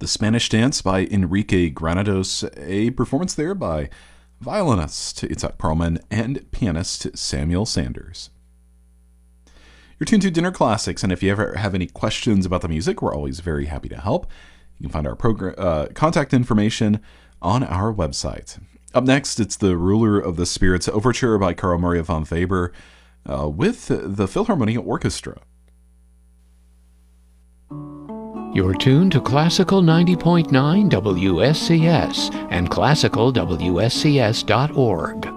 The Spanish Dance by Enrique Granados, a performance there by violinist Itzhak Perlman and pianist Samuel Sanders. You're tuned to Dinner Classics, and if you ever have any questions about the music, we're always very happy to help. You can find our contact information on our website. Up next, it's the Ruler of the Spirits Overture by Carl Maria von Weber with the Philharmonia Orchestra. You're tuned to Classical 90.9 WSCS and classicalwscs.org.